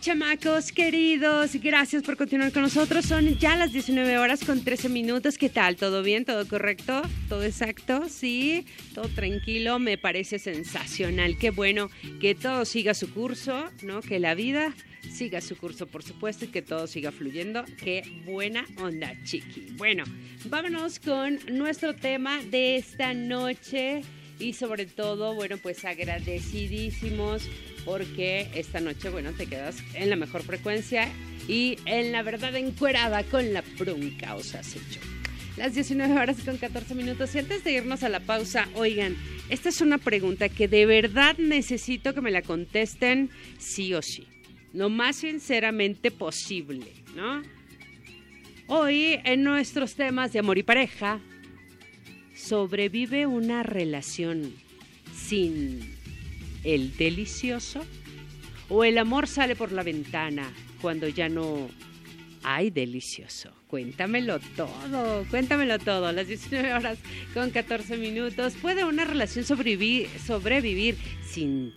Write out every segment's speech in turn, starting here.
chamacos queridos, gracias por continuar con nosotros. Son ya las 19 horas con 13 minutos. ¿Qué tal? ¿Todo bien? ¿Todo correcto? ¿Todo exacto? ¿Sí? ¿Todo tranquilo? Me parece sensacional. Qué bueno que todo siga su curso, ¿no? Que la vida siga su curso, por supuesto, y que todo siga fluyendo. Qué buena onda, chiqui. Bueno, vámonos con nuestro tema de esta noche. Y sobre todo, bueno, pues agradecidísimos porque esta noche, bueno, te quedas en la mejor frecuencia y en la verdad encuerada con la bronca, o sea, has hecho. Las 19 horas con 14 minutos. Y antes de irnos a la pausa, oigan, esta es una pregunta que de verdad necesito que me la contesten sí o sí. Lo más sinceramente posible, ¿no? Hoy, en nuestros temas de amor y pareja, ¿sobrevive una relación sin el delicioso? ¿O el amor sale por la ventana cuando ya no hay delicioso? Cuéntamelo todo. Las 19 horas con 14 minutos. ¿Puede una relación sobrevivir sin?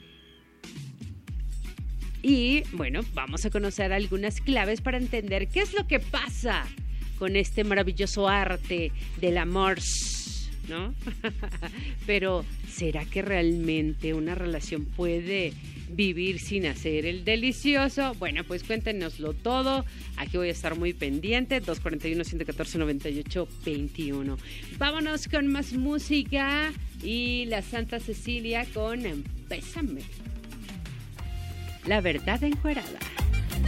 Y bueno, vamos a conocer algunas claves para entender qué es lo que pasa con este maravilloso arte del amor, ¿no? Pero, ¿será que realmente una relación puede vivir sin hacer el delicioso? Bueno, pues cuéntenoslo todo. Aquí voy a estar muy pendiente. 241-114-98-21. Vámonos con más música y la Santa Cecilia con Bésame. La verdad encuerada.